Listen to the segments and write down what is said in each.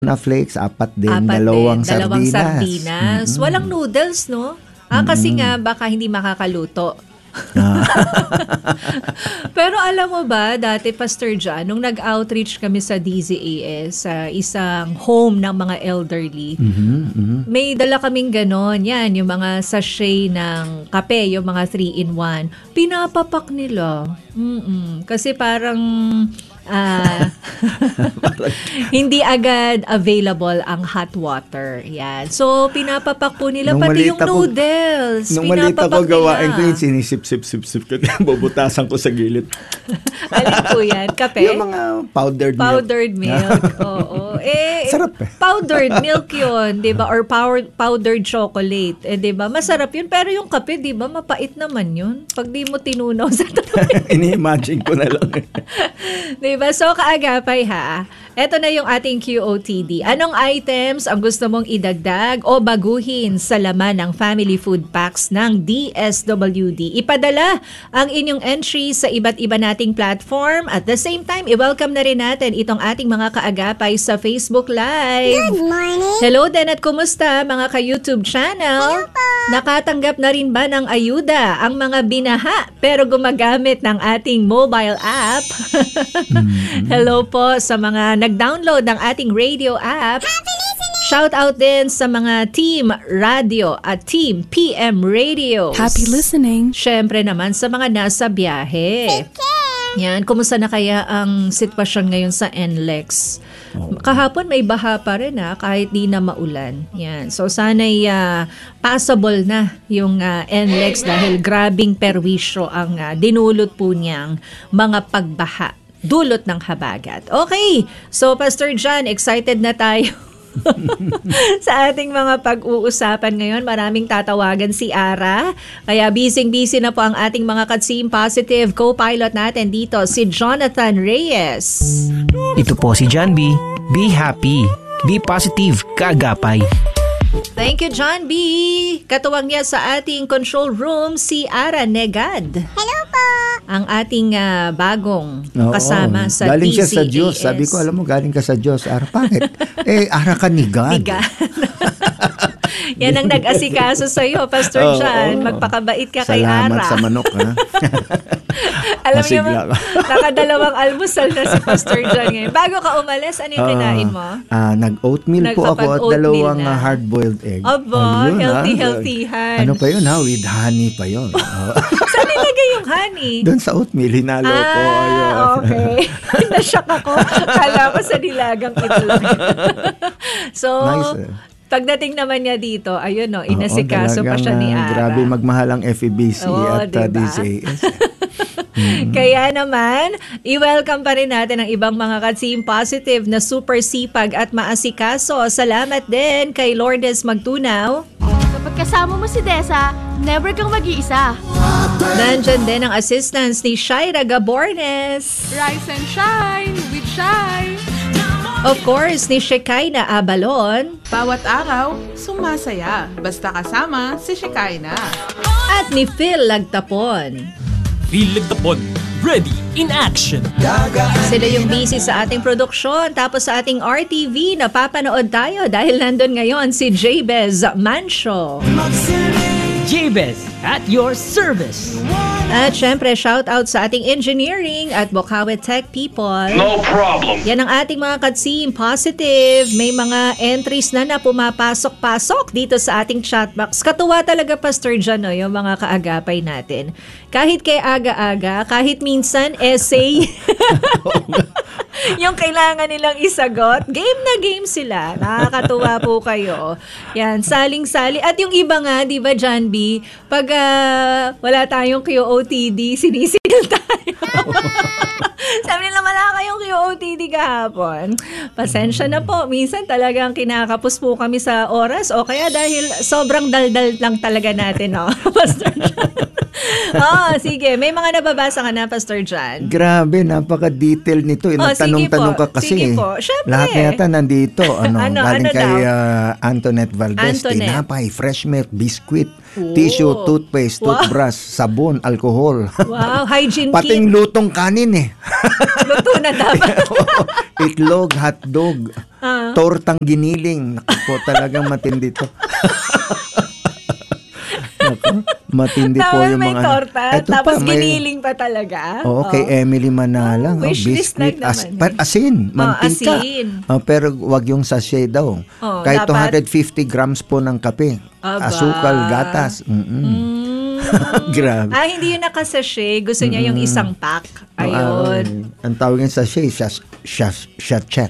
na flakes, 4 din, Dalawang dalawang sardinas. Walang noodles, no? Kasi nga, baka hindi makakaluto. Pero alam mo ba, dati Pastor John, nung nag-outreach kami sa DZAS, sa isang home ng mga elderly, may dala kaming ganon. Yan, yung mga sachet ng kape, yung mga 3-in-1. Pinapapak nila. Kasi parang hindi agad available ang hot water. Yan. So, pinapapak po nila pati yung noodles. Nung maliit ako, gawain ko yun, sinisip-sip-sip-sip ko. Bubutasan ko sa gilid. Alin po yan? Kape? Yung mga powdered milk. Oo. Sarap eh. Powdered milk yun, di ba? Or powdered chocolate. Di ba? Masarap yun. Pero yung kape, di ba? Mapait naman yun. Pag di mo tinunaw sa tabi. Ini-imagine ko na lang. Di ba? So, kaagapay ha. Ito na yung ating QOTD. Anong items ang gusto mong idagdag o baguhin sa laman ng family food packs ng DSWD? Ipadala ang inyong entry sa iba't iba nating platform. At the same time, i-welcome na rin natin itong ating mga kaagapay sa Facebook Live. Good morning! Hello din at kumusta mga ka-YouTube channel? Nakatanggap na rin ba ng ayuda ang mga binaha pero gumagamit ng ating mobile app? Hello po sa mga nag-download ng ating radio app. Shout out din sa mga Team Radio at Team PM Radio. Happy listening. Syempre naman sa mga nasa biyahe. Yan, kumusta na kaya ang sitwasyon ngayon sa NLEX? Kahapon may baha pa rin kahit di na maulan. Yan. So sana'y passable na yung NLEX dahil grabing perwisyo ang dinulot po niyang mga pagbaha. Dulot ng habagat. Okay, so Pastor John, excited na tayo sa ating mga pag-uusapan ngayon. Maraming tatawagan si Ara. Kaya busy-busy na po ang ating mga Katsim Positive co-pilot natin dito, si Jonathan Reyes. Ito po si John B. Be happy. Be positive. Kaagapay. Thank you, John B. Katuwang niya sa ating control room, si Ara Negad. Hello po! Ang ating bagong kasama sa galing siya DZAS. sa Diyos. Sabi ko, alam mo, galing ka sa Diyos. Ara, bakit? Ara ka ni God. Yan ang nag-asikaso sa iyo, Pastor John. Magpakabait ka kay Ara. Salamat sa manok, ha? Alam niyo, nakadalawang almusal na si Pastor John ngayon. Bago ka umalis, ano yung kinain mo? Nag-oatmeal po ako at dalawang hard-boiled egg. Aba, healthy-healthyhan. Ano pa yun, ha? With honey pa yun. Saan nilagay yung honey? Doon sa oatmeal, hinalo ko. Okay. Nashock ako. Kala ko sa nilagang itlog. So, nice, pagdating naman niya dito, ayun inasikaso pa siya ni Ara. Grabe magmahal ang FEBC at diba? DZAS. Kaya naman, i-welcome pa rin natin ang ibang mga Katsim Positive na super sipag at maasikaso. Salamat din kay Lourdes Magtunaw. Kapag kasama mo si Desa, never kang mag-iisa. Nandyan din ang assistance ni Shaira Gabornes. Rise and shine with Shine. Of course, ni Shekinah Abalon. Bawat araw, sumasaya. Basta kasama si Shekinah. At ni Phil Lagtapon. Phil Lagtapon, ready in action. Sila yung busy sa ating produksyon. Tapos sa ating RTV, napapanood tayo dahil nandun ngayon si Jabez Mancho. Jabez, at your service. At syempre, shout out sa ating engineering at Bokawe Tech people. No problem. Yan ang ating mga Katsim Positive. May mga entries na pumapasok-pasok dito sa ating chatbox. Katuwa talaga, Pastor John, yung mga kaagapay natin. Kahit kay aga-aga, kahit minsan essay, yung kailangan nilang isagot, game na game sila. Nakakatuwa po kayo. Yan, saling-sali. At yung iba nga, di ba, John B, pag wala tayong QOTD, sinisigil tayo. Sabi nila, wala kayong QOTD kahapon. Pasensya na po. Minsan talagang kinakapos po kami sa oras o kaya dahil sobrang daldal lang talaga natin, no? Pastor John. Sige. May mga nababasa ka na, Pastor John? Grabe, napaka-detail nito. Nagtanong-tanong ka kasi. Sige po. Syempre. Lahat yata nandito. Galing ano kay daw? Antoinette Valdez. Antoinette. Tinapay, fresh milk, biscuit, tissue, toothpaste, toothbrush, sabon, alcohol. Wow, hygiene Pating kit. lutong kanin eh. Luto na dapat. Itlog, hotdog, tortang giniling. Naku po, talagang matindi to. Naku, matindi po yung may mga... torta, Eto tapos pa, may- giniling pa talaga. Oo, kay Emily Manala. wish list lang naman. Asin, mantika. asin. Pero wag yung sachet daw. Kahit dapat- 250 grams po ng kape. Aba. Asukal, gatas. Grabe. Hindi yun nakasashay. Gusto niya yung isang pack. Ayun. Ang tawag yung sachet, sachet.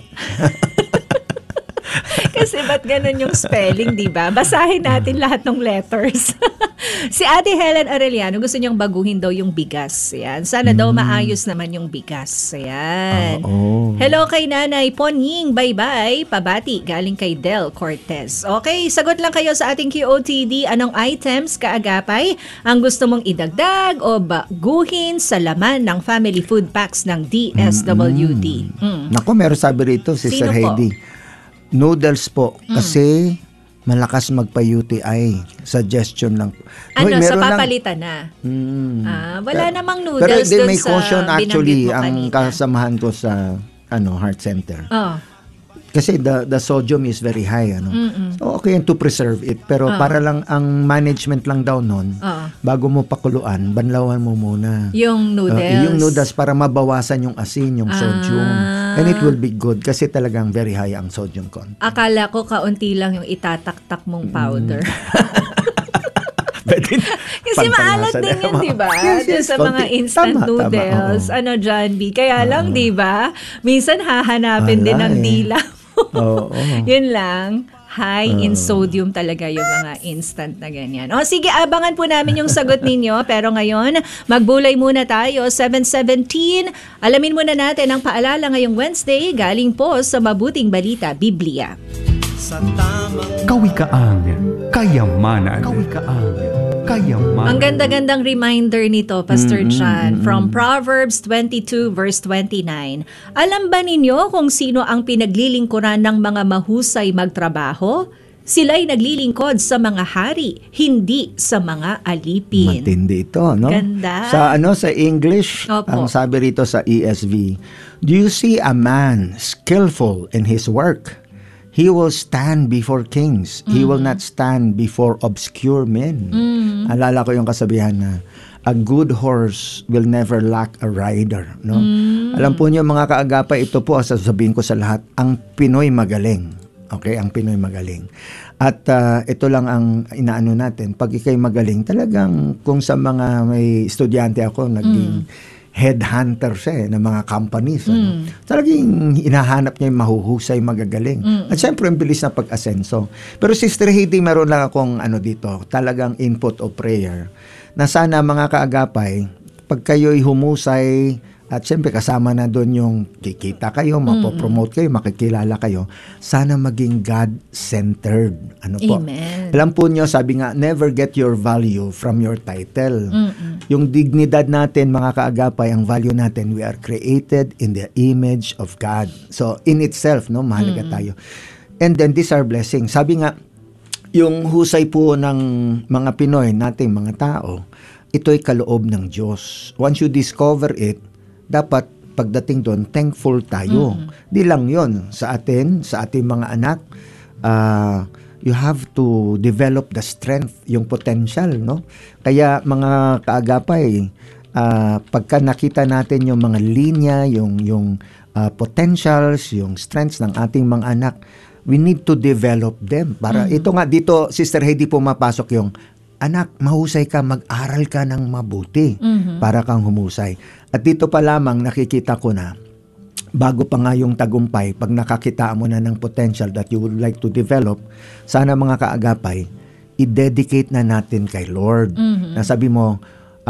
Kasi ba't ganun yung spelling, di ba? Basahin natin lahat ng letters. Si Ate Helen Arellano, gusto niyang baguhin daw yung bigas. Yan. Sana daw maayos naman yung bigas. Yan. Hello kay Nanay Ponying. Bye-bye. Pabati. Galing kay Del Cortez. Okay, sagot lang kayo sa ating QOTD. Anong items, kaagapay, ang gusto mong idagdag o baguhin sa laman ng family food packs ng DSWD? Naku, meron sabi rito, Sino Sister po? Heidi. Noodles po. Kasi malakas magpa-UTI. Suggestion lang. Ano, Uy, sa meron lang- papalitan na? Wala namang Pero noodles din doon may sa caution actually binanggit mo ang kanina. kasamahan ko sa heart center. Oh. Kasi the sodium is very high, ano. So okay to preserve it, pero para lang ang management lang daw noon, bago mo pakuluan, banlawan mo muna. Yung noodles. Yung noodles para mabawasan yung asin, yung sodium. And it will be good kasi talagang very high ang sodium content. Akala ko kaunti lang yung itataktak mong powder. Kasi maalat din yun, di ba? Doon sa mga konti. instant Tama, noodles. oo. Ano, John B? Kaya lang, di ba? Minsan hahanapin din ng Wala eh. dila mo. Oo. Yun lang. High in sodium talaga yung mga instant na ganyan. O sige, abangan po namin yung sagot ninyo. Pero ngayon, magbulay muna tayo. 7:17. Alamin muna natin ang paalala ngayong Wednesday galing po sa Mabuting Balita, Biblia. Kawikaan, kayamanan. Kawikaan, kayamanan. Ang ganda-gandang reminder nito, Pastor John, from Proverbs 22 verse 29. Alam ba ninyo kung sino ang pinaglilingkuran ng mga mahusay magtrabaho? Sila'y naglilingkod sa mga hari, hindi sa mga alipin. Matindi ito, no? Ganda. Sa English, Opo. ang sabi rito sa ESV, do you see a man skillful in his work? He will stand before kings. He will not stand before obscure men. Alala ko yung kasabihan na, a good horse will never lack a rider. No? Alam po niyo mga kaagapay, ito po sasabihin ko sa lahat, ang Pinoy magaling. Okay, ang Pinoy magaling. At ito lang ang inaano natin. Pag ikay magaling, talagang kung sa mga may estudyante ako, naging headhunter siya ng mga companies. Ano? Talagang hinahanap niya yung mahuhusay, magagaling. At syempre, ang bilis na pag-asenso. Pero Sister Heidi, meron lang akong dito, talagang input o prayer, na sana mga kaagapay, pag kayo'y humusay, at syempre kasama na doon yung kikita kayo, mapopromote kayo, makikilala kayo, sana maging God-centered. Ano po? Amen. Alam po nyo, sabi nga, never get your value from your title. Yung dignidad natin, mga kaagapay, ang value natin, we are created in the image of God. So, in itself, no, mahalaga tayo. And then, these are blessings. Sabi nga, yung husay po ng mga Pinoy, nating mga tao, ito'y kaloob ng Diyos. Once you discover it, dapat pagdating doon, thankful tayo. Di lang yon sa atin, sa ating mga anak, you have to develop the strength, yung potential, no? Kaya mga kaagapay, pagka nakita natin yung mga linya, yung potentials, yung strengths ng ating mga anak, we need to develop them. Para ito nga, dito, Sister Heidi, pumapasok yung, anak, mahusay ka, mag-aral ka ng mabuti para kang humusay. At dito pa lamang nakikita ko na, bago pa nga yung tagumpay, pag nakakita mo na ng potential that you would like to develop, sana mga kaagapay, i-dedicate na natin kay Lord. Nasabi mo,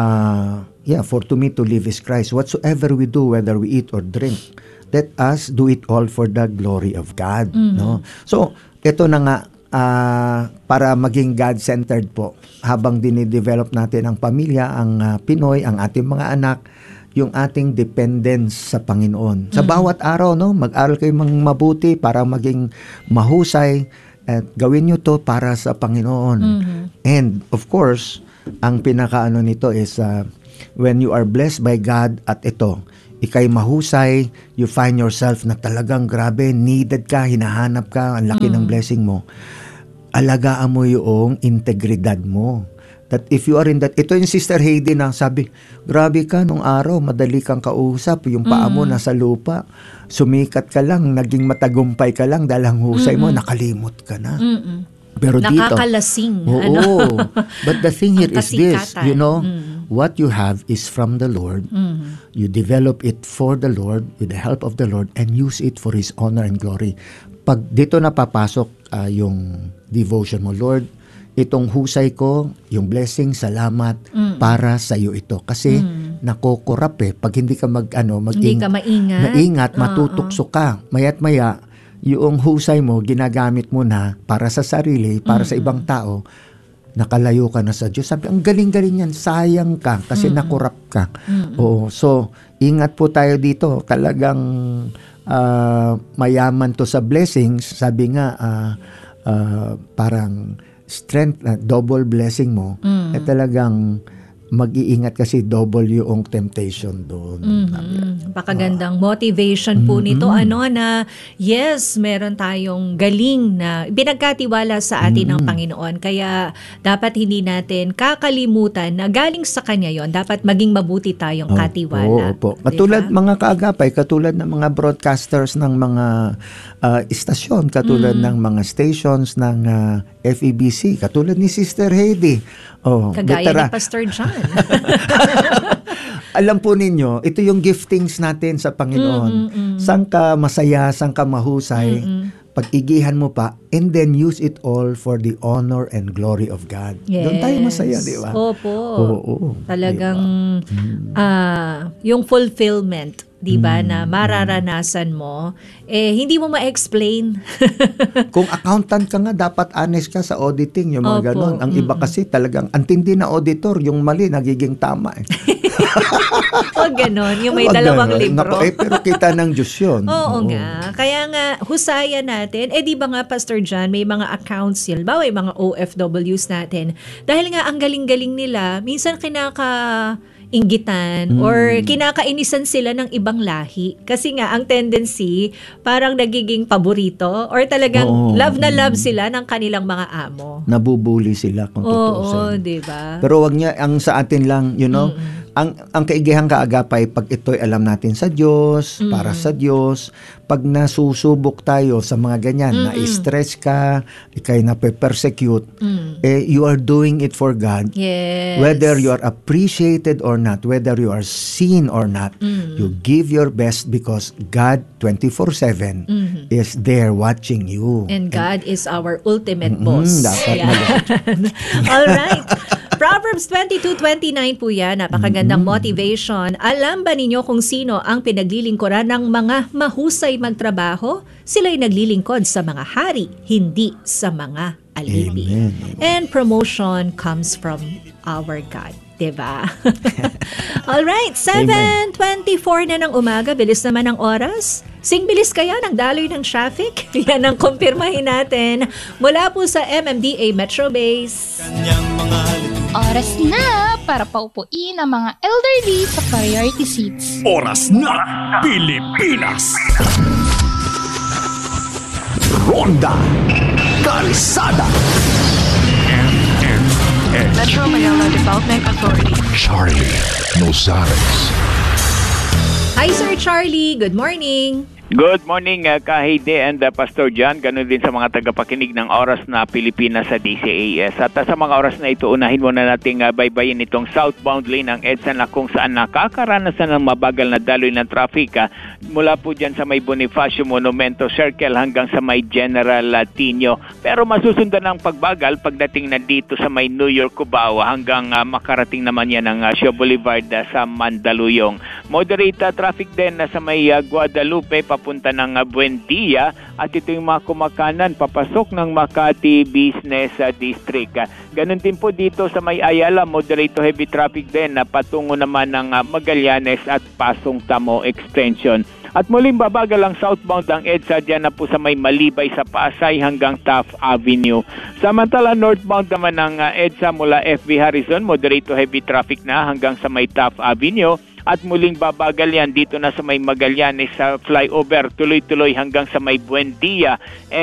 for to me to live is Christ. Whatsoever we do, whether we eat or drink, let us do it all for the glory of God. No? So, ito na nga, para maging God-centered po. Habang dinidevelop natin ang pamilya, ang Pinoy, ang ating mga anak, yung ating dependence sa Panginoon. Sa bawat araw, no, mag-aral kayo mabuti para maging mahusay at gawin nyo to para sa Panginoon. And of course, ang pinakaano nito is when you are blessed by God at ito, ikay mahusay, you find yourself na talagang grabe, needed ka, hinahanap ka, ang laki ng blessing mo. Alagaan mo yung integridad mo. That if you are in that, ito yung Sister Heidi na sabi, grabe ka nung araw, madali kang kausap, yung paa mo nasa lupa, sumikat ka lang, naging matagumpay ka lang dahil ang husay mo, nakalimot ka na. Pero dito, nakakalasing. But the thing here is this, you know, what you have is from the Lord. You develop it for the Lord, with the help of the Lord, and use it for His honor and glory. Pag dito napapasok yung devotion mo, Lord, itong husay ko, yung blessing, salamat para sa iyo ito. Kasi nakokorap pag hindi ka hindi ka maingat, matutukso ka. Maya't maya, yung husay mo, ginagamit mo na para sa sarili, para sa ibang tao, nakalayo ka na sa Diyos. Sabi, ang galing-galing yan, sayang ka kasi nakorap ka. Oo, so, ingat po tayo dito. Talagang mayaman to sa blessings. Sabi nga, parang strength, double blessing mo, talagang mag-iingat kasi double yung temptation doon. Pakagandang motivation po nito. Na yes, meron tayong galing na pinagkatiwala sa atin ng Panginoon. Kaya dapat hindi natin kakalimutan na galing sa Kanya yon. Dapat maging mabuti tayong katiwala. Opo. Katulad mga kaagapay, katulad ng mga broadcasters ng mga istasyon, katulad ng mga stations ng FEBC, katulad ni Sister Heidi. Kagaya ni Pastor John. Alam po ninyo, ito yung giftings natin sa Panginoon. Saan ka masaya, saan ka mahusay, pag-igihan mo pa, and then use it all for the honor and glory of God. Yes. Doon tayo masaya, di ba? Opo. Oo. Talagang yung fulfillment, di ba, na mararanasan mo, hindi mo ma-explain. Kung accountant ka nga, dapat honest ka sa auditing, yung mga ganon. Ang iba kasi talagang, antindi na auditor, yung mali, nagiging tama. O ganon, yung may dalawang libro. Pero kita ng Diyos yun. Oo nga. Kaya nga, husayan natin. Di ba nga, Pastor John, may mga accounts yun. Bawa yung mga OFWs natin. Dahil nga, ang galing-galing nila, minsan inggitan or kinakainisan sila ng ibang lahi. Kasi nga, ang tendency, parang nagiging paborito or talagang love na love sila ng kanilang mga amo. Nabubuli sila kung totoo. Oo, diba? Pero wag niya, ang sa atin lang, you know, ang kaigihang kaagapay, pag ito'y alam natin sa Diyos, para sa Diyos, pag nasusubok tayo sa mga ganyan, na-stress ka, ikay na-persecute, you are doing it for God. Yes. Whether you are appreciated or not, whether you are seen or not, you give your best because God 24/7 is there watching you. And God is our ultimate boss. Dapat All right. Proverbs 22:29 po yan. Napakagandang motivation. Alam ba ninyo kung sino ang pinaglilingkuran ng mga mahusay magtrabaho? Sila'y naglilingkod sa mga hari, hindi sa mga alipin. And promotion comes from our God. Diba? Alright, 7:24 na ng umaga. Bilis naman ang oras. Singbilis kaya ng daloy ng traffic? Yan ang kumpirmahin natin mula po sa MMDA Metro Base. Oras na para paupuin ang mga elderly sa priority seats. Oras na, Pilipinas! Ronda Kalsada. Metro Manila Development Authority. Charlie Nozares. Hi Sir Charlie, good morning. Good morning, Kahide and Pastor John. Ganun din sa mga tagapakinig ng Oras na Pilipinas sa DCAS. At sa mga oras na ito, unahin muna nating baybayin itong southbound lane ng EDSA na kung saan nakakaranasan ng mabagal na daloy ng trafika mula po dyan sa may Bonifacio Monumento Circle hanggang sa may General Tino. Pero masusundan ang pagbagal pagdating na dito sa may New York Cubao hanggang makarating naman yan ng Shaw Boulevard sa Mandaluyong. Moderate traffic din sa may Guadalupe papunta ng Buendia, at ito yung mga kumakanan papasok ng Makati Business District. Ganon din po dito sa may Ayala, moderate to heavy traffic din na patungo naman ng Magallanes at Pasong Tamo Extension. At muling babagal ang southbound ang EDSA dyan na po sa may Malibay sa Pasay hanggang Taft Avenue. Samantala northbound naman ang EDSA mula FB Harrison, moderate to heavy traffic na hanggang sa may Taft Avenue. At muling babagal yan dito na sa may Magallanes sa flyover, tuloy-tuloy hanggang sa may Buendia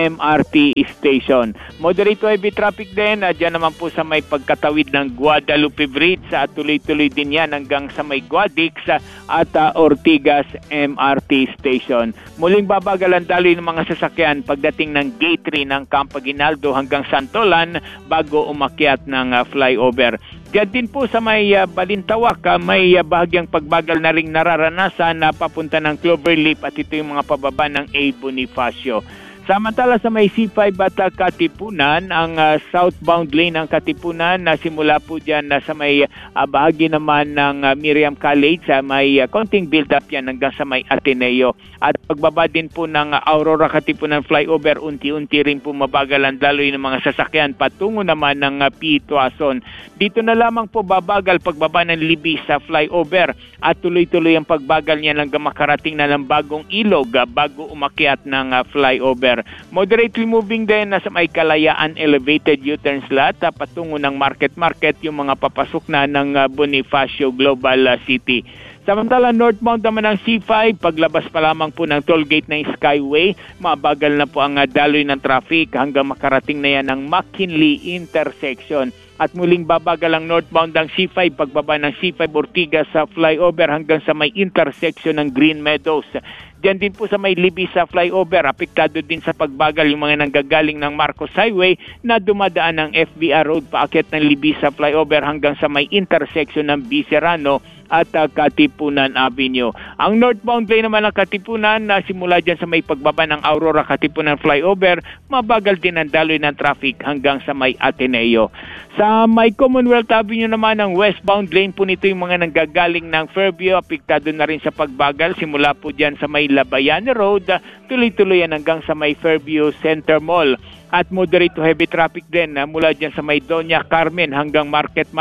MRT Station. Moderate to heavy traffic din, dyan naman po sa may pagkatawid ng Guadalupe Bridge, tuloy-tuloy din yan hanggang sa may Guadix at Ortigas MRT Station. Muling babagal ang daloy ng mga sasakyan pagdating ng Gate 3 ng Campo Aguinaldo hanggang Santolan bago umakyat ng flyover. Diyan din po sa may Balintawak, may bahagyang pagbagal na ring nararanasan na papunta ng Cloverleaf at ito yung mga pababa ng A. Bonifacio. Samantala sa may C5 at Katipunan, ang southbound lane ng Katipunan na simula po dyan sa may bahagi naman ng Miriam College, may konting build-up yan hanggang sa may Ateneo. At pagbaba din po ng Aurora Katipunan flyover, unti-unti rin po mabagal ang daloy ng mga sasakyan patungo naman ng P. Tuason. Dito na lamang po babagal pagbaba ng Libis sa flyover at tuloy-tuloy ang pagbagal niya hanggang makarating na ng Bagong Ilog bago umakyat ng flyover. Moderately moving din sa may Kalayaan elevated U-turn slot patungo ng Market yung mga papasok na ng Bonifacio Global City. Samantala northbound naman ng C5, paglabas pa lamang po ng tollgate ng Skyway, mabagal na po ang daloy ng traffic hanggang makarating na yan ng McKinley intersection. At muling babagal ang northbound ng C5 pagbaba ng C5 Ortigas sa flyover hanggang sa may intersection ng Green Meadows. Diyan din po sa may Libis sa flyover, apektado din sa pagbagal yung mga nanggagaling ng Marcos Highway na dumadaan ng FBR Road paakyat ng Libis sa flyover hanggang sa may intersection ng Biserano at Katipunan Avenue. Ang northbound lane naman ng Katipunan na simula dyan sa may pagbaba ng Aurora Katipunan flyover, mabagal din ang daloy ng traffic hanggang sa may Ateneo. Sa may Commonwealth Avenue naman, ang westbound lane po nito yung mga nanggagaling ng Fairview, apektado na rin sa pagbagal simula po dyan sa may Labayane Road, tuloy-tuloy yan hanggang sa may Fairview Center Mall. At moderate to heavy traffic din mula dyan sa may Doña Carmen hanggang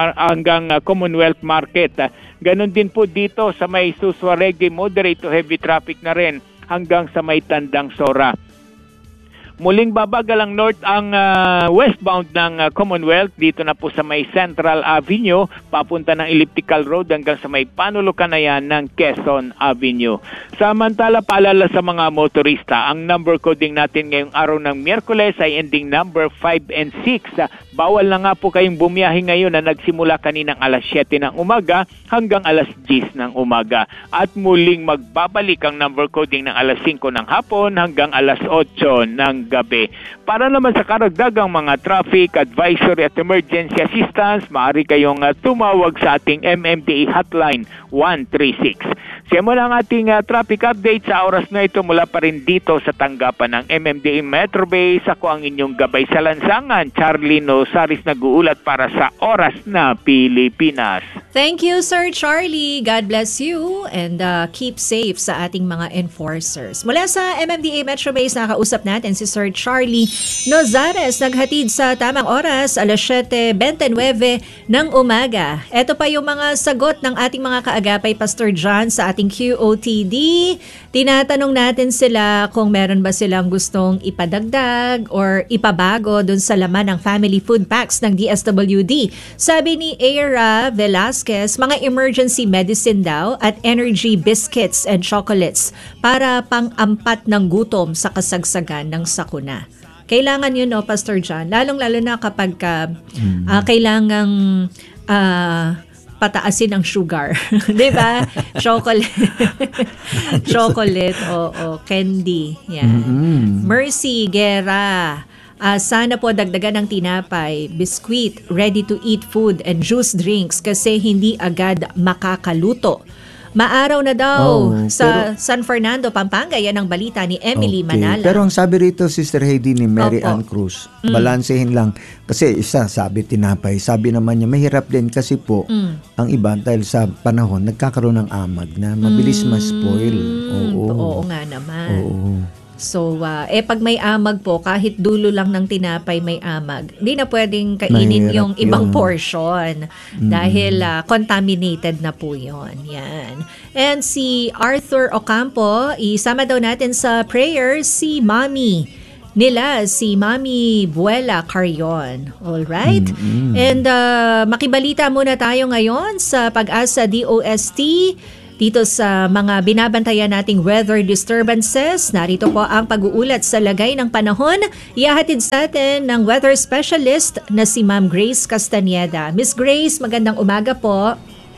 Commonwealth Market. Ganon din po dito sa may Suswaregue, moderate to heavy traffic na rin hanggang sa may Tandang Sora. Muling babagal ang westbound ng Commonwealth dito na po sa may Central Avenue papunta ng Elliptical Road hanggang sa may Panulucanayan ng Quezon Avenue. Samantala, paalala sa mga motorista, ang number coding natin ngayong araw ng Miyerkules ay ending number 5 and 6. Bawal na nga po kayong bumiyahe ngayon na nagsimula kaninang alas 7 ng umaga hanggang alas 10 ng umaga. At muling magbabalik ang number coding ng alas 5 ng hapon hanggang alas 8 ng gabi. Para naman sa karagdagang mga traffic advisory at emergency assistance, maaari kayong tumawag sa ating MMDA hotline 136. Siya mo na ang ating traffic update sa oras na ito mula pa rin dito sa tanggapan ng MMDA Metro Base. Ako ang inyong gabay sa lansangan, Charlie Nosaris, nag-uulat para sa Oras na Pilipinas. Thank you, Sir Charlie. God bless you and keep safe sa ating mga enforcers. Mula sa MMDA Metro Base, nakausap natin si Sir Charlie Nozares, naghatid sa tamang oras, alas 7:29 ng umaga. Ito pa yung mga sagot ng ating mga kaagapay, Pastor John, sa ating QOTD. Tinatanong natin sila kung meron ba silang gustong ipadagdag or ipabago dun sa laman ng family food packs ng DSWD. Sabi ni Era Velasquez, mga emergency medicine daw at energy biscuits and chocolates para pang-ampat ng gutom sa kasagsagan ng sakuna. Kailangan yun, no, Pastor John? Lalong-lalo na kapag kailangang pataasin ang sugar. Di ba? Chocolate, candy. Yan. Mercy Guerra. Sana po dagdagan ng tinapay, biscuit, ready-to-eat food, and juice drinks kasi hindi agad makakaluto. Maaraw na daw Oh, sa San Fernando, Pampanga. Yan ang balita ni Emily Manala. Pero ang sabi rito, Sister Heidi, ni Mary Opo. Ann Cruz, balansehin lang. Kasi isa, sabi tinapay. Sabi naman niya, mahirap din kasi po, ang iba, dahil sa panahon, nagkakaroon ng amag na mabilis ma-spoil. Oo nga naman. Oo. So, pag may amag po, kahit dulo lang ng tinapay may amag, hindi na pwedeng kainin Mahirap yung ibang yun. portion dahil contaminated na po yun. Yan. And si Arthur Ocampo, isama daw natin sa prayers si Mami nila, si Mami Buela Carrion. Alright? And makibalita muna tayo ngayon sa Pag-asa DOST. Dito sa mga binabantayan nating weather disturbances, narito po ang pag-uulat sa lagay ng panahon. Ihahatid sa atin ng weather specialist na si Ma'am Grace Castañeda. Miss Grace, magandang umaga po.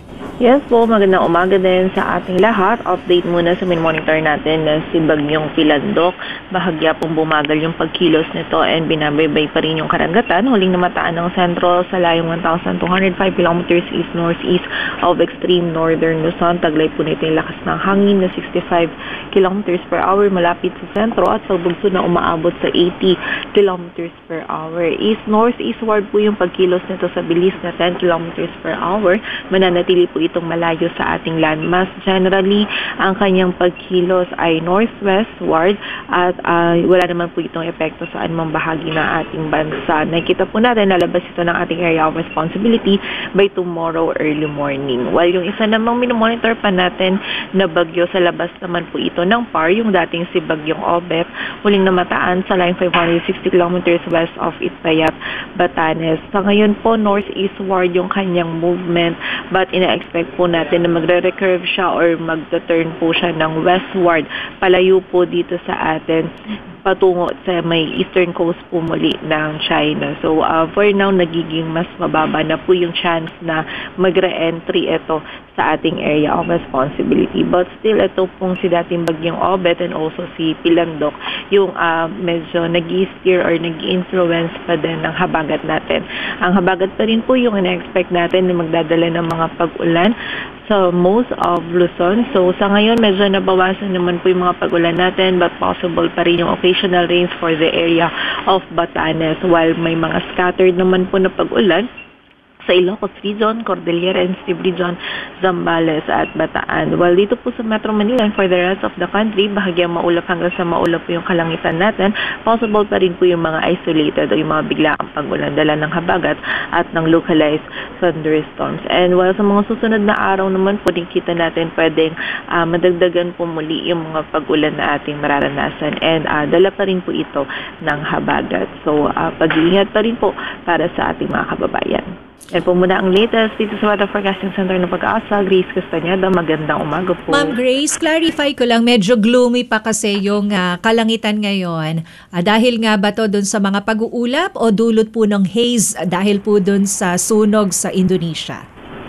Yes po, magandang umaga din sa ating lahat. Update muna sa monitor natin na si Bagyong Philandok. Bahagya pong bumagal yung pagkilos nito and binabaybay pa rin yung karagatan. Huling namataan ng sentro sa layong 1,205 kilometers east-northeast of extreme northern Luzon. Taglay po nito yung lakas ng hangin na 65 kilometers per hour malapit sa sentro at sa bugso na umaabot sa 80 kilometers per hour. East-northeastward po yung pagkilos nito sa bilis na 10 kilometers per hour. Mananatili po itong malayo sa ating landmass. Generally, ang kanyang pagkilos ay northwestward at wala naman po itong epekto sa anumang bahagi ng ating bansa. Nakita po natin nalabas ito ng ating area of responsibility by tomorrow early morning. While yung isa namang minomonitor pa natin na bagyo, sa labas naman po ito ng PAR, yung dating si Bagyong Obet, huling namataan sa line 560 kilometers west of Itbayat, Batanes. Sa ngayon po, northeastward yung kanyang movement, but ina-expect po natin na magre-recurve siya or magta-turn po siya ng westward. Palayo po dito sa atin patungo sa may eastern coast po muli ng China. So, for now, nagiging mas mababa na po yung chance na magre-entry ito sa ating area of responsibility. But still, ito pong si dating Bagyong Obet and also si Philandok, yung medyo nag-i-steer or nag-i-influence pa din ng habagat natin. Ang habagat pa rin po yung ina-expect natin na magdadala ng mga pag-ulan sa most of Luzon. So, sa ngayon, medyo nabawasan naman po yung mga pag-ulan natin, but possible pa rin yung occasional rains for the area of Batanes, while may mga scattered naman po na pag-ulan sa Ilocos Region, Cordillera and Steve Region, Zambales at Bataan. While dito po sa Metro Manila and for the rest of the country, bahagyang maulap hanggang sa maulap po yung kalangitan natin. Possible pa rin po yung mga isolated o yung mga biglaang pag-ulan dala ng habagat at ng localized thunderstorms. And while sa mga susunod na araw naman po din kita natin pwedeng madagdagan po muli yung mga pag-ulan na ating mararanasan and dala pa rin po ito ng habagat. So pag-iingat pa rin po para sa ating mga kababayan. Yan po muna ang latest dito sa Weather Forecasting Center ng Pag-asa. Grace Castañeda, magandang umaga po. Ma'am Grace, clarify ko lang, medyo gloomy pa kasi yung kalangitan ngayon. Dahil nga ba to dun sa mga pag-uulap o dulot po ng haze dahil po dun sa sunog sa Indonesia?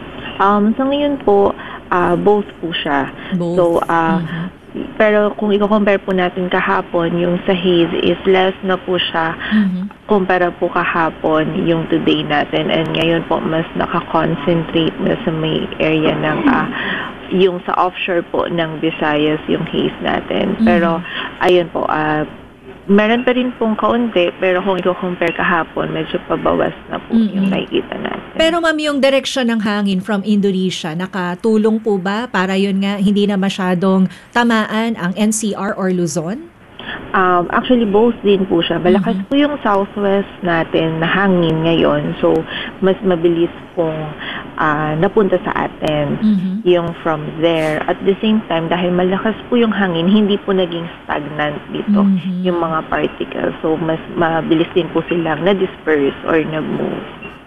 Sa ngayon po, both po siya. Both. So, pero kung i-compare po natin kahapon, yung sa haze is less na po siya kumpara po kahapon yung today natin. And ngayon po, mas nakakoncentrate na sa may area ng yung sa offshore po ng Visayas, yung haze natin. Pero, ayun po, meron pa rin pong kaunti, pero kung i-compare kahapon, medyo pabawas na po yung nakikita natin. Pero ma'am, yung direction ng hangin from Indonesia, nakatulong po ba para yun nga hindi na masyadong tamaan ang NCR or Luzon? Actually, both din po siya. Malakas po yung southwest natin na hangin ngayon. So, mas mabilis pong napunta sa atin yung from there. At the same time, dahil malakas po yung hangin, hindi po naging stagnant dito yung mga particles. So, mas mabilis din po silang na-disperse or nag-move.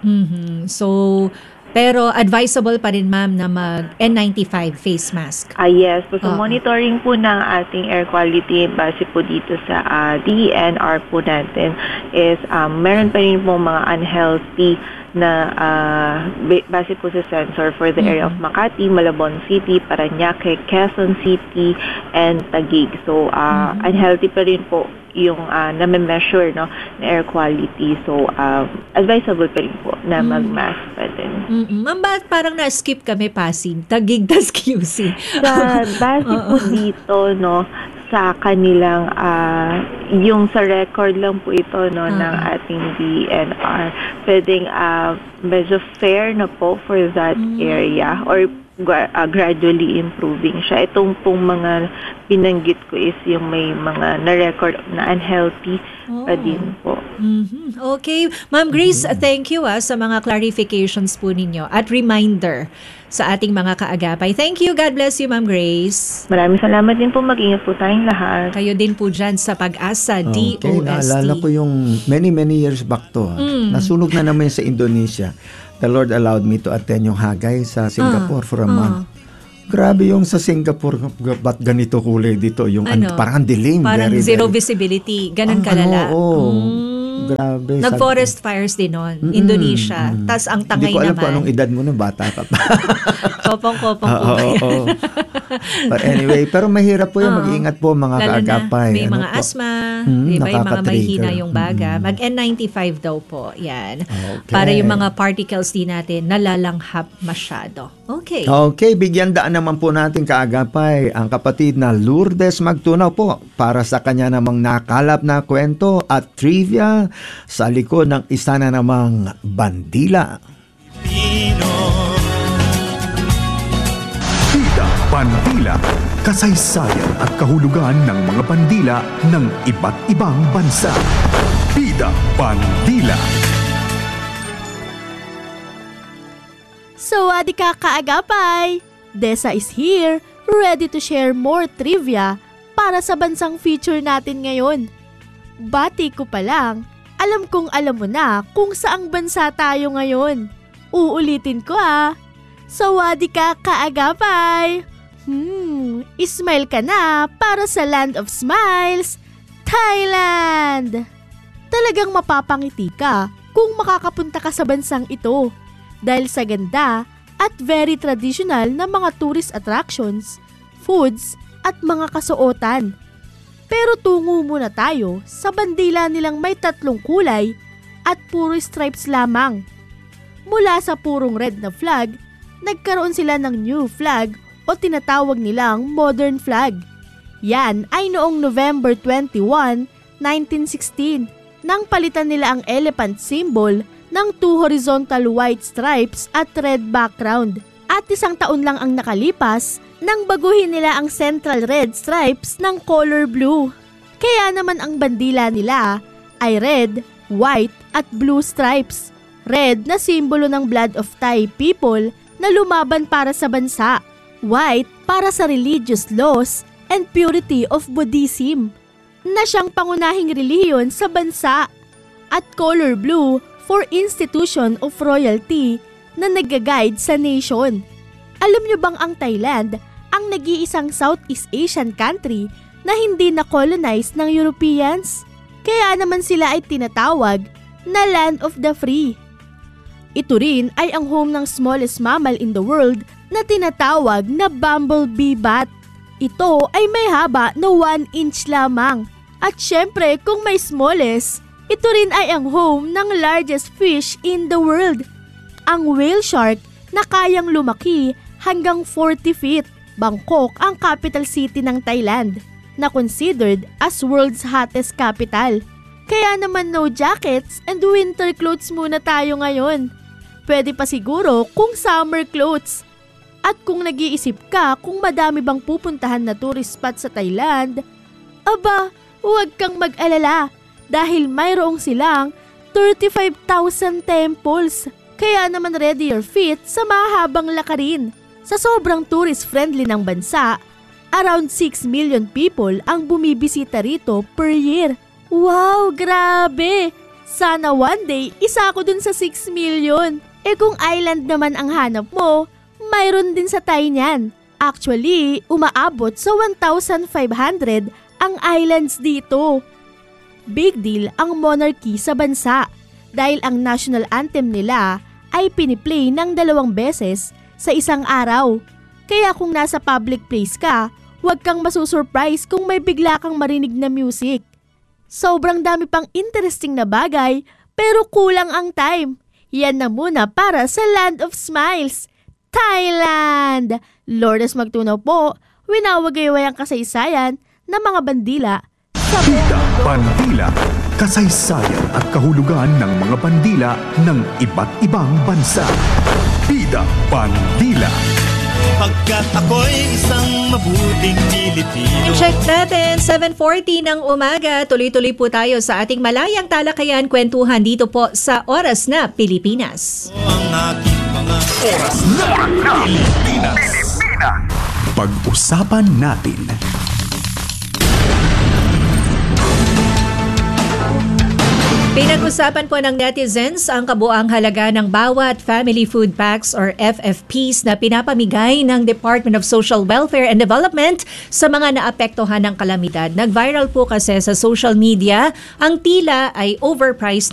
So, pero advisable pa rin ma'am na mag N95 face mask. Yes. So, monitoring po ng ating air quality base po dito sa DENR po natin is meron pa rin po mga unhealthy na base po sa sensor for the area of Makati, Malabon City, Parañaque, Quezon City, and Taguig. So, unhealthy pa rin po yung na-measure na air quality. So, advisable pa rin po na mag-mask pa din. Ma'am, ba't parang na-skip kami Pasig? Taguig, tas QC. Base po dito, sa kanilang, yung sa record lang po ito, ng ating DNR, pwedeng medyo fair na po for that area or gradually improving siya. Itong pong mga binanggit ko is yung may mga na-record na unhealthy pa din po. Okay. Ma'am Grace, thank you sa mga clarifications po ninyo at reminder sa ating mga kaagapay. Thank you. God bless you, Ma'am Grace. Maraming salamat din po. Mag-ingat po tayong lahat. Kayo din po dyan sa Pag-asa, DOST. Naalala ko yung many years back to. Nasunog na naman sa Indonesia. The Lord allowed me to attend yung Hagay sa Singapore for a month. Grabe yung sa Singapore, ba't ganito kulay dito? Yung parang dilim. Parang zero visibility. Ganun kalala. Grabe. Nag-forest fires din nun, Indonesia. Tas ang tangay naman. Hindi ko alam kung anong edad mo na, bata ka pa. Kopong-kopong po. But anyway, pero mahirap po yan. Mag-iingat po mga kaagapay. May mga asthma, iba yung mga mahihina yung baga. Mag-N95 daw po. Yan. Okay. Para yung mga particles din natin nalalanghap masyado. Okay. Okay, bigyan daan naman po natin kaagapay ang kapatid na Lourdes Magtunaw po para sa kanya namang nakalap na kwento at trivia sa likod ng isa na namang bandila. Bida Bandila, kasaysayan at kahulugan ng mga bandila ng iba't ibang bansa. Bida Bandila. Sawadi ka kaagapay! Desa is here, ready to share more trivia para sa bansang feature natin ngayon. Bati ko pa lang, alam kong alam mo na kung saang bansa tayo ngayon. Uulitin ko Sawadi ka kaagapay! Ismile ka na para sa Land of Smiles, Thailand! Talagang mapapangiti ka kung makakapunta ka sa bansang ito dahil sa ganda at very traditional na mga tourist attractions, foods at mga kasuotan. Pero tungo muna tayo sa bandila nilang may 3 kulay at puro stripes lamang. Mula sa purong red na flag, nagkaroon sila ng new flag o tinatawag nilang modern flag. Yan ay noong November 21, 1916 nang palitan nila ang elephant symbol ng 2 horizontal white stripes at red background. At 1 taon lang ang nakalipas nang baguhin nila ang central red stripes ng color blue. Kaya naman ang bandila nila ay red, white at blue stripes. Red na simbolo ng blood of Thai people na lumaban para sa bansa. White para sa religious laws and purity of Buddhism na siyang pangunahing relihiyon sa bansa. At color blue for institution of royalty na nag-guide sa nation. Alam niyo bang ang Thailand ang nag-iisang Southeast Asian country na hindi na-colonize ng Europeans? Kaya naman sila ay tinatawag na Land of the Free. Ito rin ay ang home ng smallest mammal in the world na tinatawag na bumblebee bat. Ito ay may haba na 1 inch lamang. At syempre kung may smallest, ito rin ay ang home ng largest fish in the world, ang whale shark na kayang lumaki hanggang 40 feet. Bangkok ang capital city ng Thailand na considered as world's hottest capital. Kaya naman no jackets and winter clothes muna tayo ngayon. Pwede pa siguro kung summer clothes. At kung nag-iisip ka kung madami bang pupuntahan na tourist spot sa Thailand, aba, huwag kang mag-alala. Dahil mayroong silang 35,000 temples. Kaya naman ready your feet sa mahabang lakarin. Sa sobrang tourist-friendly ng bansa, around 6 million people ang bumibisita rito per year. Wow, grabe! Sana one day, isa ako dun sa 6 million. Kung island naman ang hanap mo, mayroon din sa Thai niyan. Actually, umaabot sa 1,500 ang islands dito. Big deal ang monarchy sa bansa. dahil ang national anthem nila ay piniplay ng 2 beses sa isang araw. Kaya kung nasa public place ka, huwag kang masusurprise kung may bigla kang marinig na music. Sobrang dami pang interesting na bagay pero kulang ang time. Yan na muna para sa Land of Smiles, Thailand! Lourdes Magtunaw po, winawagayway ang kasaysayan ng mga bandila sa Bida Bandila, kasaysayan at kahulugan ng mga bandila ng iba't ibang bansa. Bida Bandila. Pagkat ako'y isang mabuting Pilipino. Check natin, 7:40 ng umaga. Tuloy-tuloy po tayo sa ating malayang talakayan, kwentuhan dito po sa Oras na Pilipinas. Ang aking mga Oras na Pilipinas. Pag-usapan natin. Pinag-usapan po ng netizens ang kabuang halaga ng bawat family food packs or FFPs na pinapamigay ng Department of Social Welfare and Development sa mga naapektuhan ng kalamidad. Nag-viral po kasi sa social media ang tila ay overpriced